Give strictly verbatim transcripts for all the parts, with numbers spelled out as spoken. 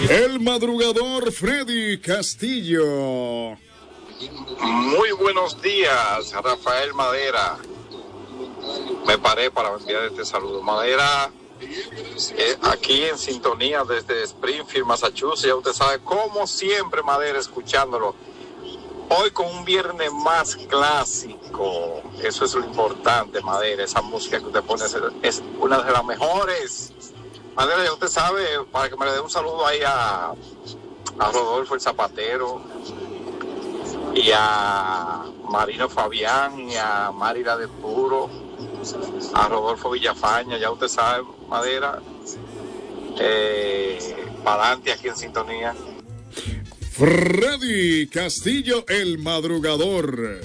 El madrugador Freddy Castillo. Muy buenos días, Rafael Madera. Me paré para enviar este saludo. Madera, eh, aquí en sintonía desde Springfield, Massachusetts. Ya usted sabe, como siempre, Madera, escuchándolo. Hoy con un viernes más clásico. Eso es lo importante, Madera. Esa música que usted pone es, es una de las mejores. Madera, ya usted sabe, para que me le dé un saludo ahí a, a Rodolfo el Zapatero, y a Marino Fabián, y a Marila de Puro, a Rodolfo Villafaña, ya usted sabe, Madera, eh, para adelante aquí en sintonía. Freddy Castillo, el madrugador.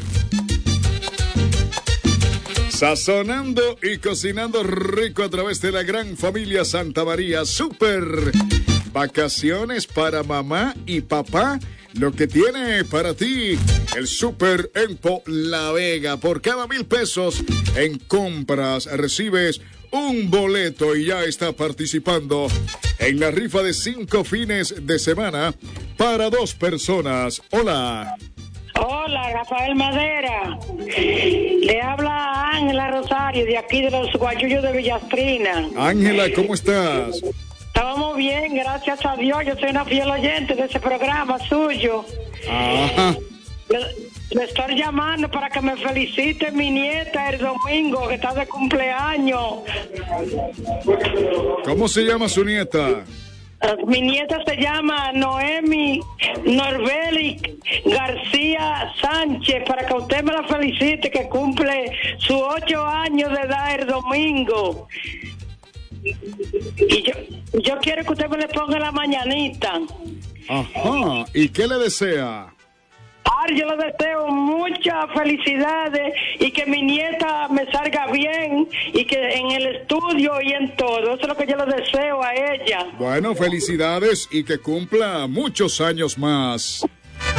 Sazonando y cocinando rico a través de la gran familia Santa María. Super vacaciones para mamá y papá. Lo que tiene para ti el Super Empo La Vega. Por cada mil pesos en compras recibes un boleto y ya está participando en la rifa de cinco fines de semana para dos personas. Hola. Hola, Rafael Madera. Le habla Ángela Rosario de aquí de los Guayullos de Villastrina. Ángela, ¿cómo estás? Estamos bien, gracias a Dios. Yo soy una fiel oyente de ese programa suyo. Ajá. Le, le estoy llamando para que me felicite mi nieta el domingo, que está de cumpleaños. ¿Cómo se llama su nieta? Uh, mi nieta se llama Noemi Norbeli García Sánchez, para que usted me la felicite, que cumple sus ocho años de edad el domingo. Y yo, yo quiero que usted me le ponga la mañanita. Ajá. ¿Y qué le desea? Ay, yo le deseo muchas felicidades y que mi nieta me salga bien y que en el estudio y en todo. Eso es lo que yo le deseo a ella. Bueno, felicidades y que cumpla muchos años más.